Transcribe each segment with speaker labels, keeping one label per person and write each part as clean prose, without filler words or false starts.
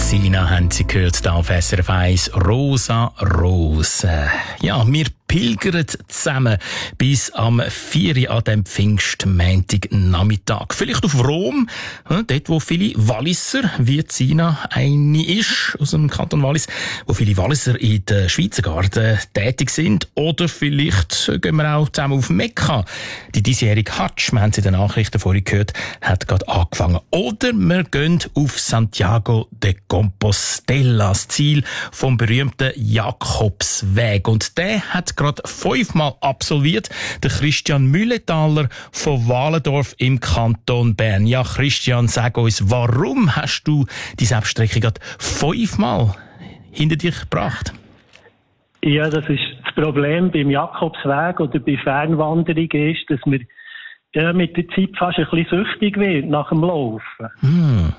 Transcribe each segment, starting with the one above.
Speaker 1: Sina haben Sie gehört, da auf SRF 1, Rosa Rose. Ja, wir pilgern zusammen bis am 4 Uhr an dem Pfingstmontag-Nachmittag. Vielleicht auf Rom, dort wo viele Walliser, wie Sina eine ist, aus dem Kanton Wallis, wo viele Walliser in den Schweizer Garten tätig sind. Oder vielleicht gehen wir auch zusammen auf Mekka. Die diesjährige Hajj, wir haben sie in den Nachrichten vorhin gehört, hat gerade angefangen. Oder wir gehen auf Santiago de Compostela, das Ziel vom berühmten Jakobsweg. Und der hat gerade 5-mal absolviert, der Christian Mühletaler von Walendorf im Kanton Bern. Ja, Christian, sag uns, warum hast du die Selbststrecke gerade 5-mal hinter dich gebracht?
Speaker 2: Ja, das ist das Problem beim Jakobsweg oder bei Fernwanderungen ist, dass man mit der Zeit fast ein bisschen süchtig wird nach dem Laufen.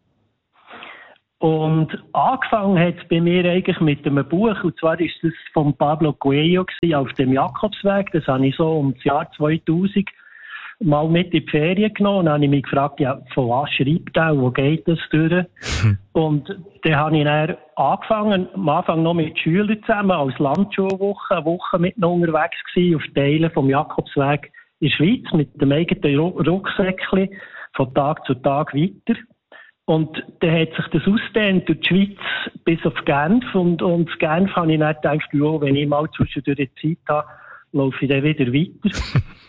Speaker 2: Und angefangen hat es bei mir eigentlich mit einem Buch, und zwar ist das von Pablo Coelho auf dem Jakobsweg. Das habe ich so um das Jahr 2000 mal mit in die Ferien genommen. Und dann habe ich mich gefragt, ja, von was schreibt er, wo geht das durch? Und dann habe ich dann angefangen, am Anfang noch mit Schülern zusammen, als Landschulwoche, eine Woche mit ihnen unterwegs gewesen, auf Teilen vom Jakobsweg in der Schweiz, mit dem eigenen Rucksäckchen, von Tag zu Tag weiter. Und dann hat sich das ausgedehnt durch die Schweiz bis auf Genf. Und in Genf habe ich dann gedacht, ja, wenn ich mal zwischendurch Zeit habe, laufe ich dann wieder weiter.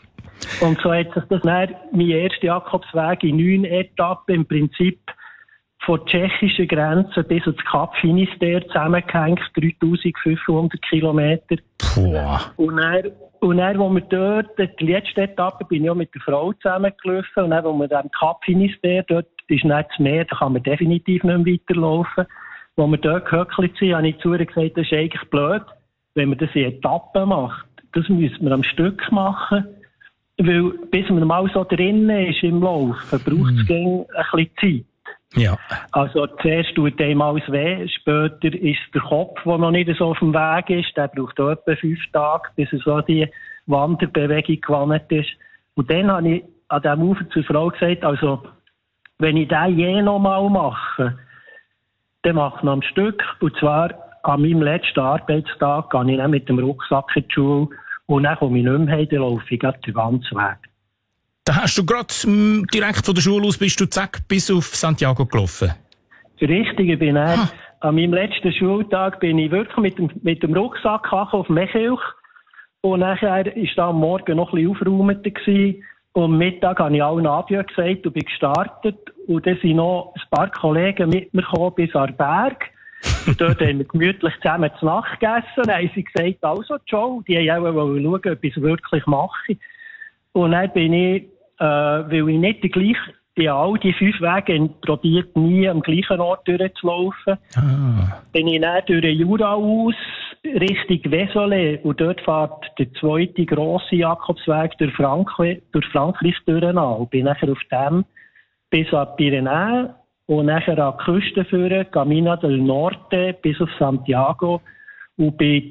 Speaker 2: Und so hat sich das dann, mein erster Jakobsweg in 9 Etappen im Prinzip von der tschechischen Grenze bis ins Kap Finisterre zusammengehängt, 3500 Kilometer. Und dann, wo wir dort, die letzte Etappe, bin ich auch mit der Frau zusammengelaufen. Und dann, wo wir am Kap Finisterre, dort ist nicht das Meer, da kann man definitiv nicht mehr weiterlaufen. Wo wir dort gehöckelt sind, habe ich zu ihr gesagt, das ist eigentlich blöd, wenn man das in Etappen macht. Das müssen wir am Stück machen. Weil, bis man mal so drinnen ist im Laufen, braucht es ein bisschen Zeit. Ja. Also, zuerst tut einem alles weh, später ist der Kopf, der noch nicht so auf dem Weg ist, der braucht auch etwa 5 Tage, bis er so die Wanderbewegung gewandt ist. Und dann habe ich an diesem Ufer zur Frau gesagt, also, wenn ich den je noch mal mache, dann mache ich am Stück. Und zwar an meinem letzten Arbeitstag gehe ich dann mit dem Rucksack in die Schule und dann komme ich nicht mehr heim, dann laufe ich den ganzen Weg.
Speaker 1: Da hast du gerade direkt von der Schule aus bist du zack bis auf Santiago gelaufen?
Speaker 2: Richtig, ich bin dann, an meinem letzten Schultag bin ich wirklich mit dem Rucksack auf Mechilch und nachher war da am Morgen noch ein bisschen aufräumender gewesen. Und am Mittag habe ich allen Adieu gesagt und bin gestartet. Und dann sind noch ein paar Kollegen mit mir gekommen bis an den Berg. Und dort haben wir gemütlich zusammen zu Nacht gegessen. Dann haben sie gesagt, also, ciao. Die haben auch schauen, ob ich es wirklich mache. Und dann bin ich, weil ich nicht in all die 5 Wege probiert, nie am gleichen Ort durchzulaufen, bin ich dann durch den Jura aus Richtung Vézelay. Und dort fährt der zweite grosse Jakobsweg durch Frankreich durch. Und bin nachher auf dem bis an die Pyrenäen und nachher an die Küste führen, Camino del Norte bis auf Santiago und bin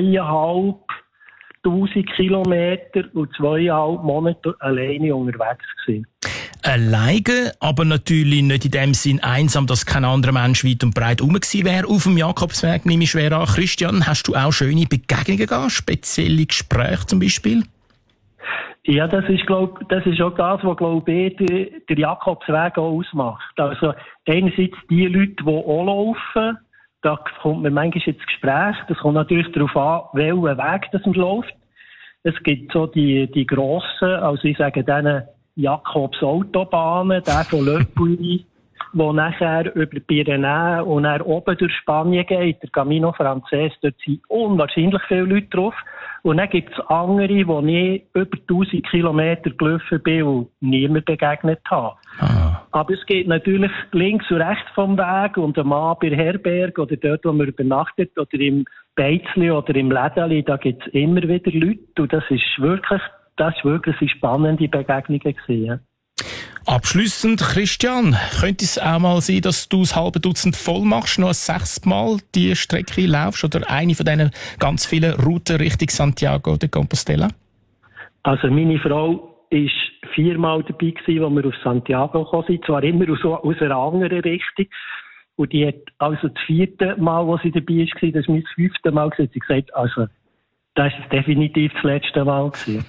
Speaker 2: 2500 Kilometer und 2,5 Monate alleine unterwegs gewesen.
Speaker 1: Alleine, aber natürlich nicht in dem Sinn einsam, dass kein anderer Mensch weit und breit rum gewesen wäre auf dem Jakobsweg, nehme ich schwer an. Christian, hast du auch schöne Begegnungen gehabt? Spezielle Gespräche zum Beispiel?
Speaker 2: Ja, das ist auch das, was, glaube ich, der Jakobsweg auch ausmacht. Also, einerseits die Leute, die auch laufen, da kommt man manchmal ins Gespräch. Das kommt natürlich darauf an, welchen Weg das man läuft. Es gibt so die grossen, also ich sage denen Jakobs Autobahnen, der von Le Puy, wo nachher über die Pyrenäen und dann oben durch Spanien geht, der Camino Frances, dort sind unwahrscheinlich viele Leute drauf. Und dann gibt es andere, wo ich über 1000 Kilometer gelaufen bin und niemand begegnet habe. Aber es geht natürlich links und rechts vom Weg und am Abend bei der Herberge oder dort, wo man übernachtet oder im Beizli oder im Lädeli, da gibt es immer wieder Leute und das ist wirklich eine spannende Begegnung gewesen. Ja.
Speaker 1: Abschliessend, Christian, könnte es auch mal sein, dass du das halbe Dutzend voll machst, noch ein 6. Mal die Strecke laufst oder eine von diesen ganz vielen Routen Richtung Santiago de Compostela?
Speaker 2: Also meine Frau ist 4 Mal dabei gewesen, als wir auf Santiago gekommen sind, zwar immer aus einer anderen Richtung. Und die hat also das 4. Mal, wo sie dabei war, das ist mein 5. Mal gewesen, sie gesagt, also, das ist definitiv das letzte Mal gewesen.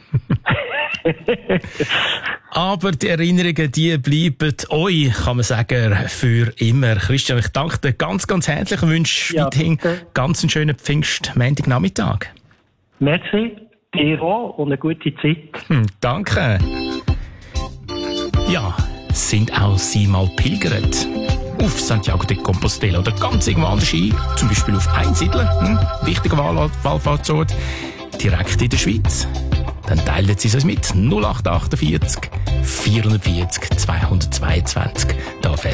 Speaker 1: Aber die Erinnerungen, die bleiben euch, kann man sagen, für immer. Christian, ich danke dir ganz, ganz herzlich und wünsche weiterhin ganz einen schönen Pfingstmontagnachmittag.
Speaker 2: Merci, dir auch und eine gute Zeit.
Speaker 1: Danke. Ja, sind auch Sie mal pilgert? Auf Santiago de Compostela oder ganz irgendwo anders hin, zum Beispiel auf Einsiedeln, wichtiger Wallfahrtsort, direkt in der Schweiz. Dann teilen Sie es uns mit 0848 440 222. Da